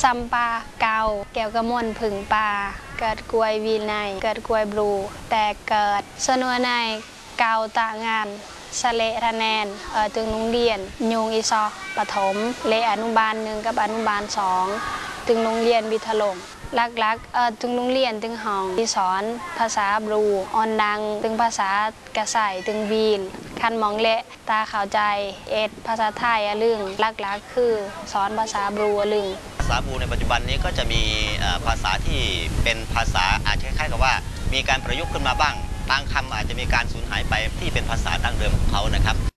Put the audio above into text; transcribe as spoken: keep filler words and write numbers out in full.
ซัมปาเกาแก้วกระมวลผึ่งปลาเกิดกวยวีไนเกิดกวยบลูแต่เกิดสนัวในเกาตะงานสเลระแนนเออตึงโรงเรียนยุงอีซอปฐมเลอนุบาลหนึ่งกับอนุบาลสองตึงโรงเรียนบิทลงลักๆเออตึงโรงเรียนตึงห้องที่สอนภาษาบลูออนดังตึงภาษากระใส่ตึงวีนคันมองเละตาข่าวใจเอ็ดภาษาไทยอะลึงลักๆคือสอนภาษาบลูอะลึงภาษาบลูในปัจจุบันนี้ก็จะมีภาษาที่เป็นภาษาอาจจะคล้ายๆกับว่ามีการประยุกต์ขึ้นมาบ้างบางคำอาจจะมีการสูญหายไปที่เป็นภาษาดั้งเดิมของเขานะครับ